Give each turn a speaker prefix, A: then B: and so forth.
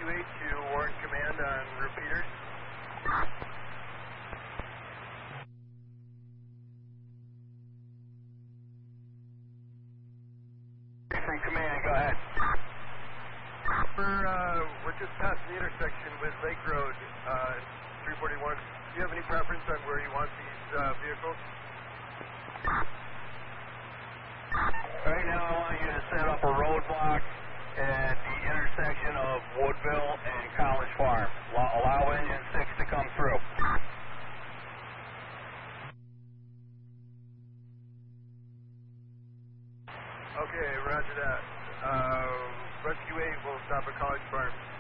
A: Rescue 8 to Warren Command on repeaters.
B: From Command, go ahead.
A: We're just past the intersection with Lake Road, 341. Do you have any preference on where you want these vehicles?
B: Right now I want you to set up a roadblock at the intersection of Woodville and College Farm. Allow engine 6 to come through.
A: Okay, roger that. Rescue 8 will stop at College Farm.